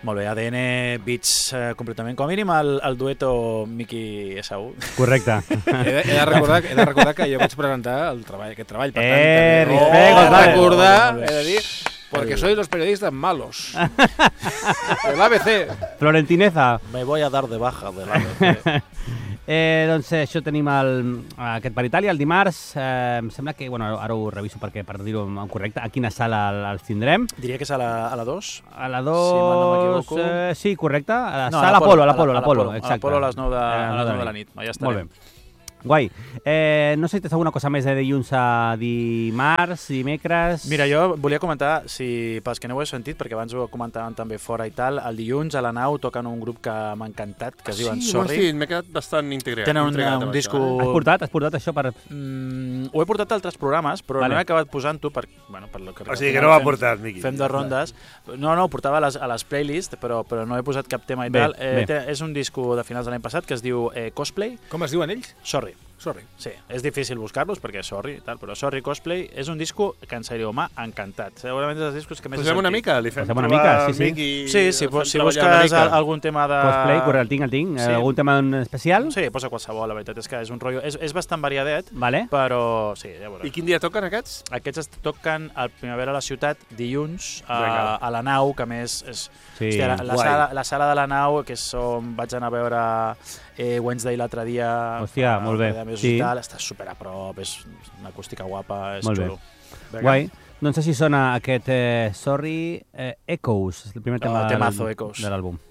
Molt bé, ADN Beats completament. Com a mínim el dueto Miki Esau. Correcte. He de recordar que jo vaig presentar aquest treball. Per tant, recordar, he de dir, porque sois los periodistas malos. El ABC. Florentineza. Me voy a dar de baja de l'ABC. Doncs això tenim aquest per Itàlia, el dimarts. Em sembla que, bueno, ara ho reviso per dir-ho en correcte, a quina sala els tindrem. Diria que és a la 2. A la 2, si no m'equivoco. Sí, correcte. A No, sala Apolo, exacte. A l'Apolo a les 9 de la nit. Ja estarem. Molt bé. Guai. No sé si tens alguna cosa més de dilluns a dimarts, dimecres... Mira, jo volia comentar, si pels que no ho he sentit, perquè abans ho comentàvem també fora i tal, el dilluns a la nau toquen un grup que m'ha encantat, que es diuen Sorry. Sí, m'he quedat bastant integrat. Tenen un disco... Has portat això per... Ho he portat a altres programes, però no he acabat posant-ho per lo que... O sigui que no ho ha portat, Miqui. Fem de rondes. No, ho portava a les playlists, però no he posat cap tema i tal. És un disco de finals de l'any passat que es diu Cosplay. Com es diuen ells? Sorry. Sí, és difícil buscar-los perquè Sorry i tal, però Sorry Cosplay és un disco que en sèrio m'ha encantat. Segurament és dels discos que més he sentit. Posem una mica, li fem una mica, sí. Si busques algun tema de... Cosplay, el tinc. Sí. Algun tema especial? Sí, posa qualsevol, la veritat és que és un rotllo... És bastant variadet, vale. Però sí, ja veuràs. I quin dia toquen aquests? Aquests es toquen al Primavera a la Ciutat dilluns a la nau, que a més és... Sí. Hòstia, la sala de la nau, que és on vaig anar a veure Wednesday l'altre dia. Hòstia, molt bé. Sí. Està super a prop, és una acústica guapa, és xulo. Guai. Doncs així sona aquest Sorry Echoes, el primer tema temazo Echoes de l'àlbum.